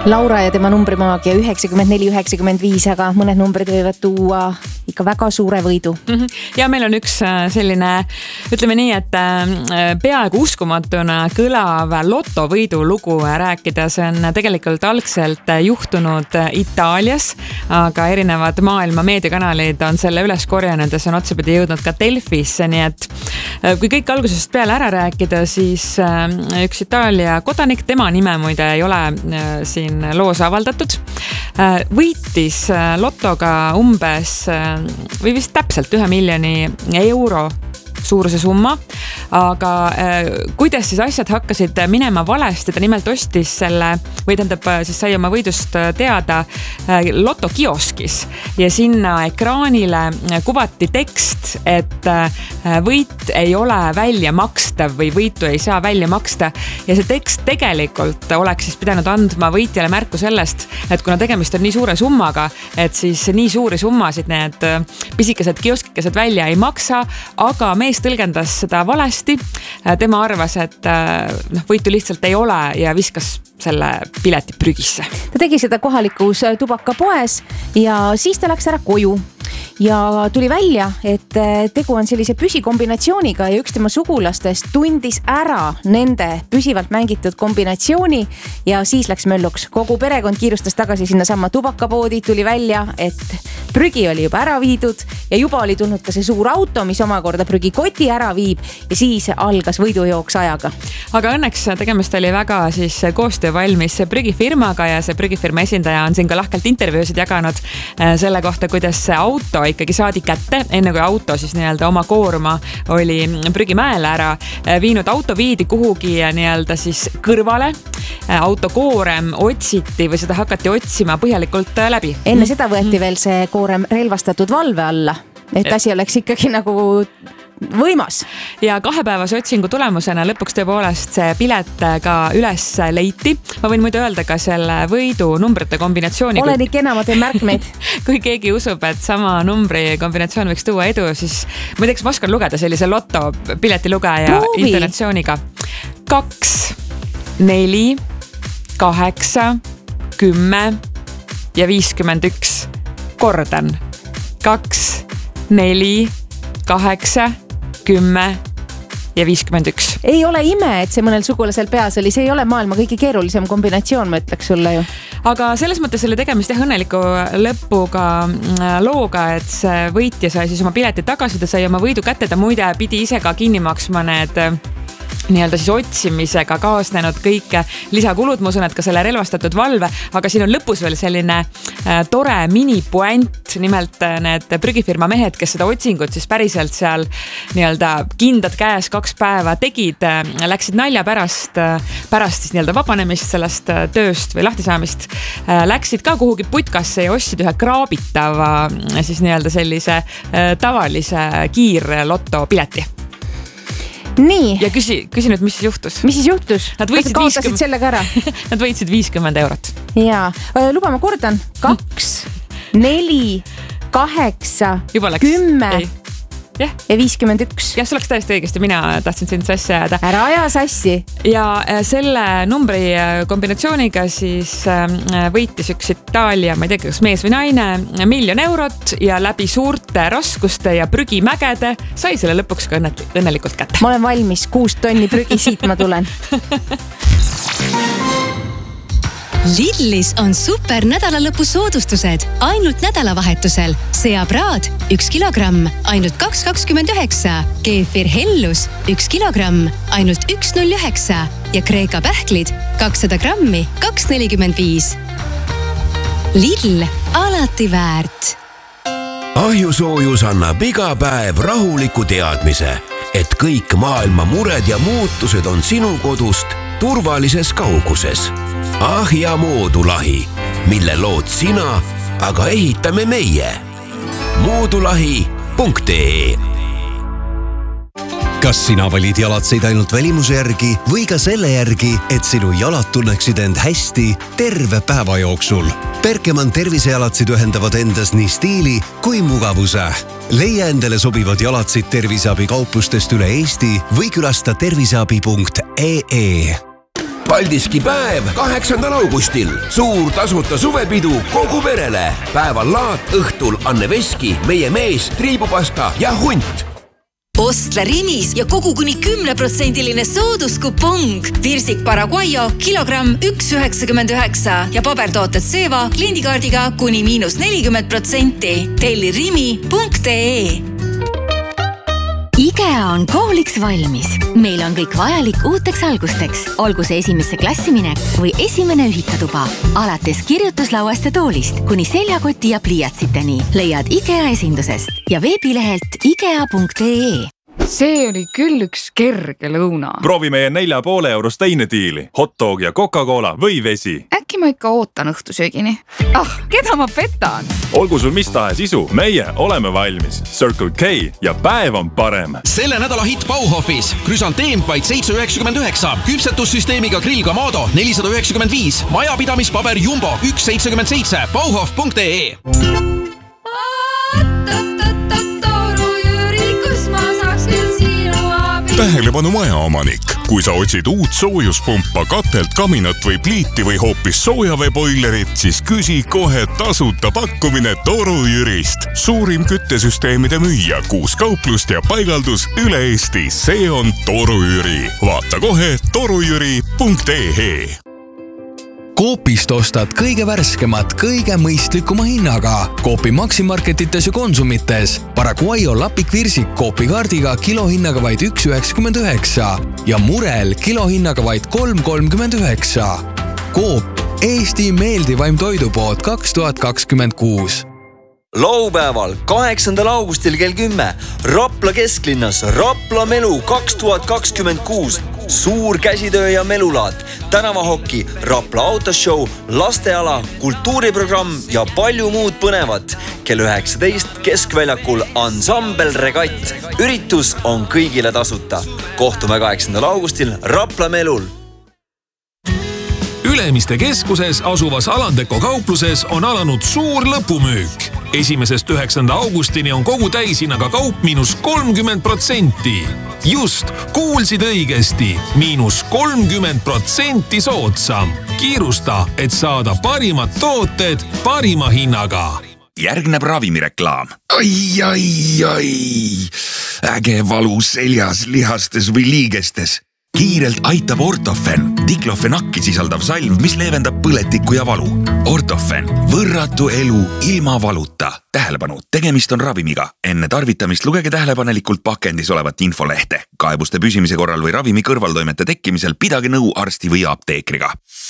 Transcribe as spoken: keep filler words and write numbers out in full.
Laura ja tema numbrimaagia üheksakümmend neli üheksakümmend viis, aga mõned numbrid võivad tuua ikka väga suure võidu. Mm-hmm. Ja meil on üks selline, ütleme nii, et peaaegu uskumatuna kõlav lotovõidu lugu rääkida. See on tegelikult algselt juhtunud Itaalias, aga erinevad maailma meediakanalid on selle üles korjanud ja see on otsapidi jõudnud ka Delfisse. Nii et kui kõik algusest peale ära rääkida, siis üks Itaalia kodanik, tema nime muide ei ole siin loos avaldatud, võitis lotoga umbes või vist täpselt ühe miljoni euro suuruse summa, aga äh, kuidas siis asjad hakkasid minema valesti, ta nimelt ostis selle, või tähendab, siis sai oma võidust teada äh, lotokioskis ja sinna ekraanile kuvati tekst, et äh, võit ei ole välja makstav või võitu ei saa välja maksta ja see tekst tegelikult oleks siis pidanud andma võitjale märku sellest, et kuna tegemist on nii suure summaga, et siis nii suuri summasid need pisikesed kioskikesed välja ei maksa, aga mees tõlgendas seda valesti. Tema arvas, et noh, võitu lihtsalt ei ole ja viskas selle pileti prügisse. Ta tegi seda kohalikus tubakapoes ja siis ta läks ära koju. Ja tuli välja, et tegu on sellise püsikombinatsiooniga ja üks tema sugulastest tundis ära nende püsivalt mängitud kombinatsiooni ja siis läks mölluks. Kogu perekond kiirustas tagasi sinna sama tubakapoodi, tuli välja, et prügi oli juba ära viidud ja juba oli tulnud ka see suur auto, mis omakorda prügikoti ära viib ja siis algas võidujooks ajaga. Aga õnneks tegemist oli väga siis koostöö valmis prügifirmaga ja see prügifirma esindaja on siin ka lahkelt intervjuusid jaganud selle kohta, kuidas see auto ikkagi saadi kätte, enne kui auto siis nii-öelda oma koorma oli prügimäele ära viinud. Auto viidi kuhugi nii-öelda siis kõrvale. Auto koorem otsiti või seda hakati otsima põhjalikult läbi. Enne seda võeti veel see koorem relvastatud valve alla, et asi oleks ikkagi nagu võimas. Ja kahepäevase otsingu tulemusena lõpuks tõepoolest see pilet ka üles leiti. Ma võin muidu öelda ka selle võidu numbrite kombinatsiooni. Ole nii kena, ma teen märkmeid. Kui keegi usub, et sama numbri kombinatsioon võiks tuua edu, siis ma teeks, ma oskan lugeda sellise loto piletilugeja intonatsiooniga. Kaks, neli, kaheksa, kümme ja viiskümmend üks. Kordan. Kaks, neli, kaheksa, kümme ja viiskümmend üks. Ei ole ime, et see mõnel sugulasel peas oli. See ei ole maailma kõige keerulisem kombinatsioon, ma ütleks sulle ju. Aga selles mõttes oli tegemist jah õnneliku lõpuga looga, et see võitja sai siis oma pileti tagasi, ta sai oma võidu kätte, ta muide pidi ise ka kinni maksma need nii-öelda siis otsimisega kaasnenud kõik lisakulud, ma usun, et ka selle relvastatud valve, aga siin on lõpus veel selline tore minipuent, nimelt need prügifirma mehed, kes seda otsingut siis päriselt seal nii-öelda kindad käes kaks päeva tegid, läksid nalja pärast, pärast siis nii-öelda vabanemist sellest tööst või lahtisaamist, läksid ka kuhugi putkasse ja ostsid ühe kraabitava siis nii-öelda sellise tavalise kiirlotto pileti. Nii. Ja küsi, küsi nüüd, mis siis juhtus? Mis siis juhtus? Nad võitsid kaotasid viiskümmend... sellega ära? Nad võitsid viiskümmend eurot. Jaa, luba ma kordan. Kaks, neli, kaheksa, kümme ja. ja viiskümmend üks. Jah, see oleks täiesti õigesti, mina tahtsin sind sassi ajada. Ära aja sassi. Ja selle numbri kombinatsiooniga siis võitis üks Itaalia, ma ei tea, kas mees või naine, miljon eurot ja läbi suurte raskuste ja prügimägede sai selle lõpuks ka õnnelikult kätte. Ma olen valmis, kuus tonni prügi, siit ma tulen. Lidlis on super nädalalõpu soodustused ainult nädalavahetusel. Seapraad üks kilogramm ainult kaks kakskümmend üheksa, keefir hellus üks kilogramm ainult üks null üheksa ja Kreeka pähklid kakssada grammi kaks nelikümmend viis. Lidl, alati väärt. Ahjusoojus annab iga päev rahuliku teadmise, et kõik maailma mured ja muutused on sinu kodust turvalises kauguses. Ahja moodulahi, mille lood sina, aga ehitame meie. moodulahi punkt ee. Kas sina valid jalatseid ainult välimuse järgi või ka selle järgi, et sinu jalad tunneksid end hästi terve päeva jooksul? Berkemann tervisejalatsid ühendavad endas nii stiili kui mugavuse. Leia endale sobivad jalatsid terviseabi kauplustest üle Eesti või külasta terviseabi punkt ee. Paldiski päev kaheksandal augustil. Suur tasuta suvepidu kogu perele. Päeval laat, õhtul Anne Veski, meie mees, triibupasta ja hunt. Ostle Rimis ja kogu kuni kümne protsendiline sooduskupong. Virsik Paraguayo kilogramm üks üheksakümmend üheksa ja pabertooted Seva kliendikaardiga kuni miinus nelikümmend protsenti. Telli rimi punkt ee. IKEA on kooliks valmis. Meil on kõik vajalik uuteks algusteks. Olgu see esimesse klassiminek või esimene ühikatuba. Alates kirjutuslauast ja toolist kuni seljakoti ja pliiatsiteni leiad IKEA esindusest ja veebilehelt ikea punkt ee. See oli küll üks kerge lõuna. Proovi meie nelja poole eurost teine diili. Hotdog ja Coca-Cola või vesi. Äkki ma ikka ootan õhtusöögini. Ah, keda ma petan? Olgu sul mis tahes isu, meie oleme valmis. Circle K ja päev on parem. Selle nädala hitt Bauhofis. Krüsanteem vaid seitse üheksakümmend üheksa. Küpsetussüsteemiga grill Kamado nelisada üheksakümmend viis. Majapidamispaber Jumbo üks seitsekümmend seitse. Bauhof punkt ee. Tähelepanu majaomanik. Kui sa otsid uut soojuspumpa, katelt, kaminat või pliiti või hoopis soojaveeboilerit, siis küsi kohe tasuta pakkumine Toru Jürist. Suurim küttesüsteemide müüja, kuus kauplust ja paigaldus üle Eesti. See on Toru Jüri. Vaata kohe torujüri punkt ee. Coopist ostad kõige värskemat, kõige mõistlikuma hinnaga. Coopi maksimarketites ja konsumites. Paraguayo lapikvirsik Coopi kaardiga kilohinnaga vaid üks üheksakümmend üheksa ja murel kilohinnaga vaid kolm kolmkümmend üheksa. Coop, Eesti meeldivaim toidupood kaks tuhat kakskümmend kuus. Laupäeval kaheksandal augustil kell kümme Rapla kesklinnas Rapla Melu kaks tuhat kakskümmend kuus. Suur käsitöö ja melulaat, tänavahoki, Rapla autoshow, lasteala, kultuuriprogramm ja palju muud põnevat. Kell üheksateist keskväljakul Ansambel Regatt. Üritus on kõigile tasuta. Kohtume kaheksandal augustil Rapla Melul. Ülemiste keskuses asuvas Alandeko kaupluses on alanud suur lõpumüük. Esimesest üheksanda augustini on kogu täishinnaga kaup miinus kolmkümmend protsenti. Just, kuulsid õigesti, miinus kolmkümmend protsenti soodsam. Kiirusta, et saada parimad tooted parima hinnaga. Järgneb ravimireklaam. Ai, ai, ai. Äge valu seljas, lihastes või liigestes. Kiirelt aitab Ortofen, diklofenakki sisaldav salv, mis leevendab põletikku ja valu. Ortofen, võrratu elu ilma valuta. Tähelepanu, tegemist on ravimiga. Enne tarvitamist lugege tähelepanelikult pakendis olevat infolehte. Kaebuste püsimise korral või ravimi kõrvaltoimete tekkimisel pidage nõu arsti või apteekriga.